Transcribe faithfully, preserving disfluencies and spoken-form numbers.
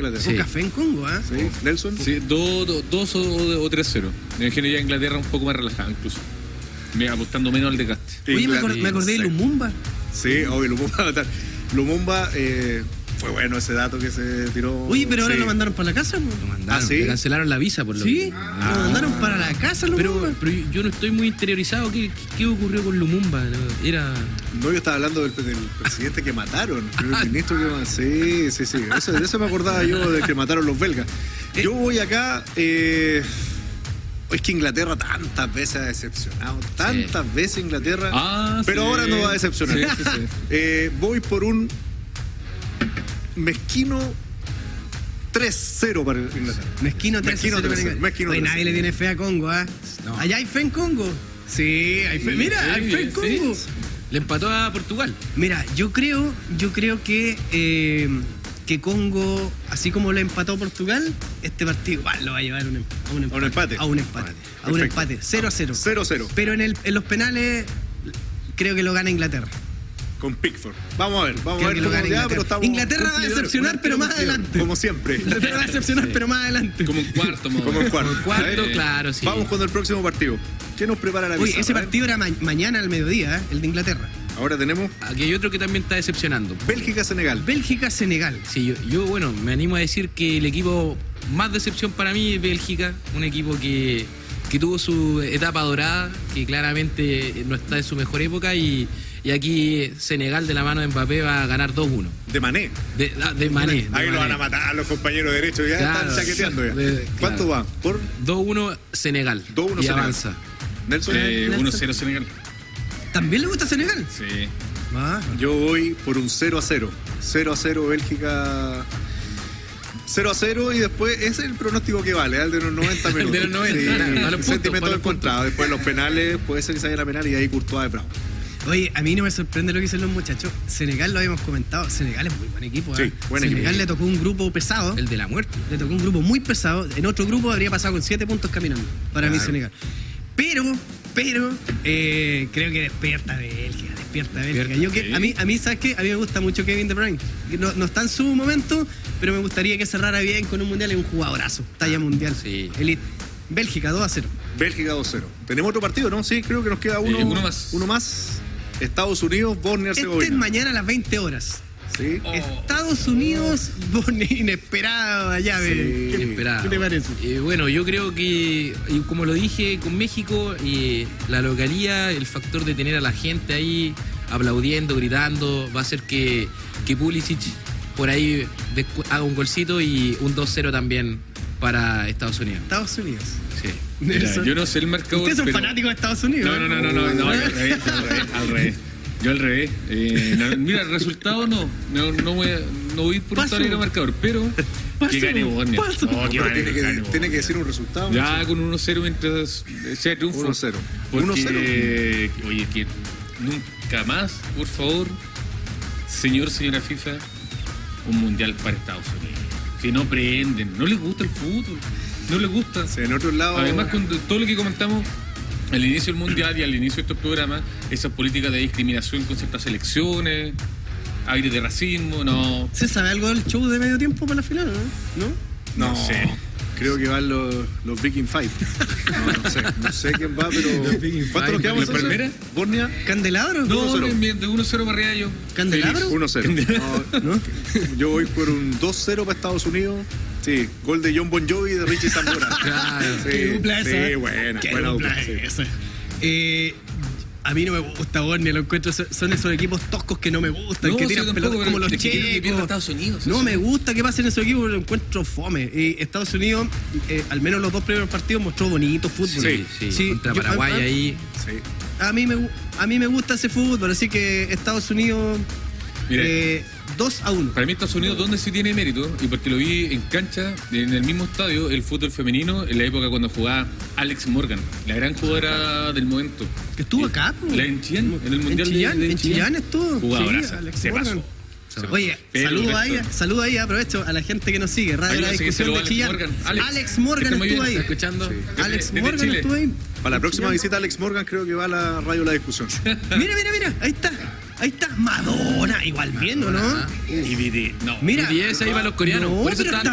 Inglaterra. Sí. Un café en Congo, ¿ah? ¿eh? Sí. Nelson. Sí, dos do, dos o, o tres cero. Me imagino ya Inglaterra un poco más relajado incluso. Me apostando menos al desgaste. Oye, me, acor me acordé de Lumumba. Sí, obvio, Lumumba. Lumumba, eh, fue bueno ese dato que se tiró. Oye, pero ahora sí. lo mandaron para la casa, ¿no? Lo mandaron, ¿Ah, sí? le cancelaron la visa por lo Sí, que... lo mandaron para la casa, Lumumba. Pero, pero yo no estoy muy interiorizado. ¿Qué, qué ocurrió con Lumumba? ¿No? Era... No, yo estaba hablando del, del presidente que mataron. El ministro que... Sí, sí, sí. Eso, de eso me acordaba yo, de que mataron los belgas. Yo voy acá... Eh... Es que Inglaterra tantas veces ha decepcionado, tantas sí. veces Inglaterra, ah, pero sí. ahora no va a decepcionar. Sí, sí, sí. Eh, voy por un mezquino tres cero para Inglaterra. Mezquino tres cero. Mezquino Oye, nadie le tiene fe a Congo, ¿ah? ¿eh? No. ¿Allá hay fe en Congo? Sí, hay fe. Mira, sí, hay fe en Congo. Sí. Le empató a Portugal. Mira, yo creo, yo creo que... Eh, que Congo, así como le empató Portugal, este partido igual lo va a llevar a un, a un empate. A un empate. A un empate. A un empate. cero a cero. cero a cero. Pero en, el, en los penales creo que lo gana Inglaterra. Con Pickford. Vamos a ver, vamos creo a ver cómo cómo Inglaterra. Ya, pero estamos Inglaterra va a decepcionar, pero más adelante. Como siempre. Inglaterra va a decepcionar, sí. pero más adelante. Como un cuarto, modo. Como un cuarto. Como cuarto, claro, sí. Vamos con el próximo partido. ¿Qué nos prepara la Oye, visa? ese partido era ma mañana al mediodía, ¿eh? El de Inglaterra. Ahora tenemos... Aquí hay otro que también está decepcionando. Bélgica-Senegal. Bélgica-Senegal. Sí, yo, yo, bueno, me animo a decir que el equipo más decepción para mí es Bélgica. Un equipo que, que tuvo su etapa dorada, que claramente no está en su mejor época. Y, y aquí Senegal, de la mano de Mbappé, va a ganar dos uno. De Mané. De, de Mané. De Ahí Mané. lo van a matar los compañeros derechos. Ya claro, están chaqueteando ya. De, ¿Cuánto claro. va? Por dos uno Senegal. dos uno y Senegal. avanza. Nelson. Eh, uno cero Senegal. ¿También le gusta Senegal? Sí. Ah. Yo voy por un cero a cero. cero a cero Bélgica. cero a cero y después ese es el pronóstico que vale, el de los noventa minutos. de los noventa, sí, claro, a los puntos, sentimiento a los encontrado. Después los penales, puede ser que se vaya a penal y ahí Courtois de bravo. Oye, a mí no me sorprende lo que dicen los muchachos. Senegal lo habíamos comentado. Senegal es muy buen equipo. ¿eh? Sí, buen Senegal equipo. le tocó un grupo pesado. El de la muerte. Le tocó un grupo muy pesado. En otro grupo habría pasado con siete puntos caminando. Para claro. mí Senegal. Pero, pero, eh, creo que despierta Bélgica. Despierta Bélgica. Yo que, a mí, a mí, ¿sabes qué? A mí me gusta mucho Kevin De Bruyne. No, no está en su momento, pero me gustaría que cerrara bien con un mundial. Es un jugadorazo. Talla mundial. Sí. Elite. Bélgica dos a cero. Bélgica dos cero. Tenemos otro partido, ¿no? Sí, creo que nos queda uno, Eh, uno más. Uno más. Estados Unidos, Bosnia-Herzegovina. Este es mañana a las veinte horas. Sí. Oh. Estados Unidos, Bosnia, inesperada llave. Sí. ¿Qué, Inesperado. ¿Qué te parece? Eh, bueno, yo creo que, y como lo dije con México, eh, la localía, el factor de tener a la gente ahí aplaudiendo, gritando, va a hacer que, que Pulisic por ahí haga un golcito y un dos cero también para Estados Unidos. Estados Unidos. Sí. Mira, yo no sé el marcador. Ustedes son pero... fanáticos de Estados Unidos. No, no, no, no, no, no, al revés, al revés, al revés. Yo al revés. Eh, no, mira, el resultado no. No, no, voy, a, no voy por un tablero marcador, pero Paso. que gane Bosnia. Paso. Oh, que Pero gane, tiene, que, gane tiene que decir un resultado. Ya ¿no? con uno cero mientras sea triunfo. uno cero. Porque, uno cero. oye, que nunca más, por favor, señor, señora FIFA, un mundial para Estados Unidos. Que no prenden, no les gusta el fútbol, no les gusta. Sí, en otro lado. Además, con todo lo que comentamos al inicio del mundial y al inicio de estos programas, esas políticas de discriminación con ciertas elecciones, aire de racismo, no. ¿Se sabe algo del show de medio tiempo para la final, no? ¿No? No, No sé. Creo que van los, los Viking Five. No, no sé. No sé quién va, pero. Viking ¿Cuánto nos Five. quedamos? ¿La Palmera? ¿Bosnia? ¿Candelabro? No, uno cero. de, de uno cero para arriba yo. ¿Candelabro? Feliz. uno cero. No, ¿No? yo voy por un dos cero para Estados Unidos. Sí, gol de John Bon Jovi y de Richie Zambora. Claro. Sí, Qué dupla esa. sí, buena, Qué buena dupla dupla, sí. esa. Eh, a mí no me gusta Bosnia, lo encuentro, son esos equipos toscos que no me gustan, No, que sí, tiran yo pelotas tampoco, como los pero es que quiero que pierda checos. Estados Unidos, No eso. me gusta que pasen esos equipos, lo encuentro fome. Y Estados Unidos, eh, al menos los dos primeros partidos, mostró bonito fútbol. Sí, sí, Sí, contra yo- Paraguay a- a- ahí. Sí. A mí, me, gu- a mí me gusta ese fútbol, así que Estados Unidos Mira. eh, dos a uno. Para mí Estados Unidos, ¿dónde sí tiene mérito? Y porque lo vi en cancha, en el mismo estadio, el fútbol femenino, en la época cuando jugaba Alex Morgan, la gran jugadora del momento. Que estuvo acá, po. La en Chillán, en el Mundial en Chillán, de, de en Chillán estuvo. Jugadoraza, Sí, Alex se Morgan. pasó. Se pasó. Oye, Pero saludo el ahí, resto- saludo ahí, aprovecho a la gente que nos sigue, Radio La Ayúdase que Discusión se lo de Alex Chillán. Morgan. Alex, Alex, Morgan que esté muy estuvo bien, ahí. ¿está escuchando? Sí. Alex Desde Morgan Chile. estuvo ahí. Para la En próxima Chillán. visita a Alex Morgan creo que va a la radio La Discusión. Mira, mira, mira, ahí está. Ahí está Madonna, igual bien, ¿o no? Y Vidi, no. Mira. B T S ahí va los coreanos. No, Por eso pero estaban